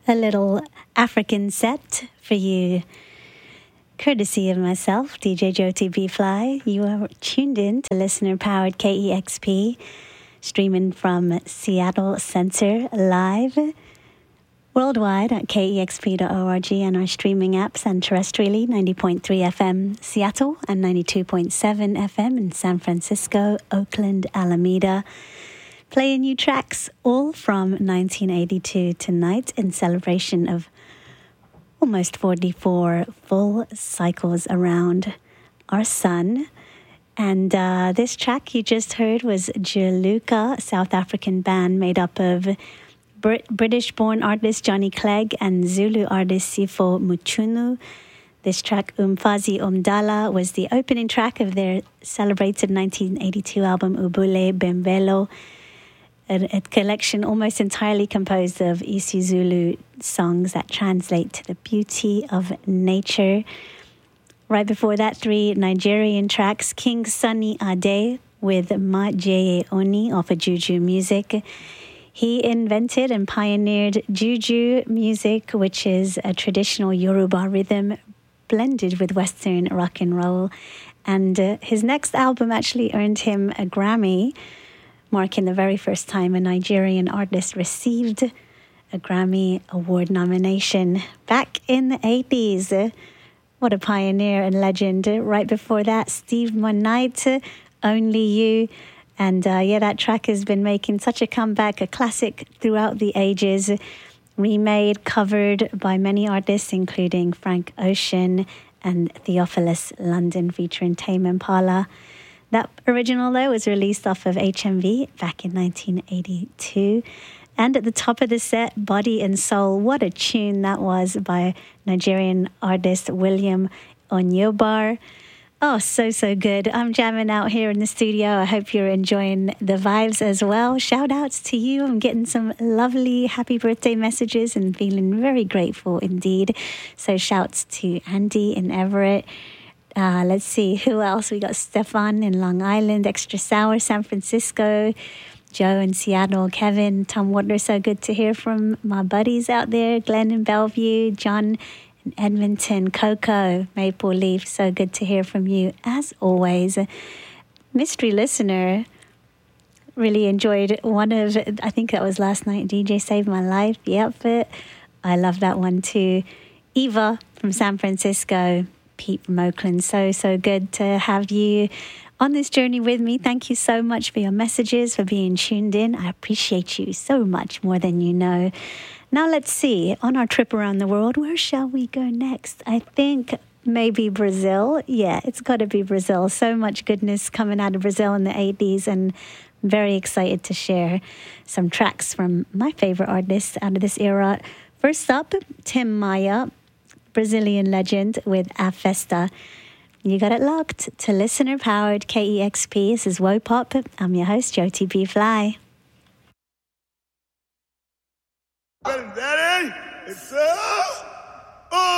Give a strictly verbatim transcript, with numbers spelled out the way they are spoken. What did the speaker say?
a little African set for you, courtesy of myself, D J Jyoti B. Fly. You are tuned in to listener-powered K E X P, streaming from Seattle Center live, worldwide at K E X P dot org and our streaming apps, and terrestrially ninety point three F M Seattle and ninety-two point seven F M in San Francisco, Oakland, Alameda. Playing new tracks all from nineteen eighty-two tonight in celebration of almost forty-four full cycles around our sun. And uh, this track you just heard was Juluka, a South African band made up of Brit- British-born artist Johnny Clegg and Zulu artist Sipho Muchunu. This track, Umfazi Umdala, was the opening track of their celebrated nineteen eighty-two album Ubule Bembelo, a, a collection almost entirely composed of isiZulu songs that translate to the beauty of nature. Right before that, three Nigerian tracks, King Sunny Ade with Ma Jeye Oni off of Juju Music. He invented and pioneered Juju music, which is a traditional Yoruba rhythm blended with Western rock and roll. And uh, his next album actually earned him a Grammy, marking the very first time a Nigerian artist received a Grammy Award nomination back in the eighties. What a pioneer and legend. Right before that, Steve Monite, Only You. And uh, yeah, that track has been making such a comeback, a classic throughout the ages, remade, covered by many artists, including Frank Ocean and Theophilus London, featuring Tame Impala. That original, though, was released off of H M V back in nineteen eighty-two. And at the top of the set, Body and Soul. What a tune that was by Nigerian artist William Onyebar. Oh, so, so good. I'm jamming out here in the studio. I hope you're enjoying the vibes as well. Shout outs to you. I'm getting some lovely happy birthday messages and feeling very grateful indeed. So shouts to Andy in Everett. Uh, let's see, who else? We got Stefan in Long Island, Extra Sour, San Francisco, Joe in Seattle, Kevin, Tom Water. So good to hear from my buddies out there, Glenn in Bellevue, John in Edmonton, Coco, Maple Leaf. So good to hear from you, as always. Mystery listener, really enjoyed one of, I think that was last night, D J Saved My Life, the outfit. I love that one too. Eva from San Francisco, Pete from Oakland. So, so good to have you on this journey with me. Thank you so much for your messages, for being tuned in. I appreciate you so much, more than you know. Now let's see, on our trip around the world, where shall we go next? I think maybe Brazil. Yeah, it's got to be Brazil. So much goodness coming out of Brazil in the eighties, and I'm very excited to share some tracks from my favorite artists out of this era. First up, Tim Maia, Brazilian legend with A Festa. You got it locked to listener-powered K E X P. This is Wopop. I'm your host, Jyoti B. Fly. Daddy, it's uh, oh.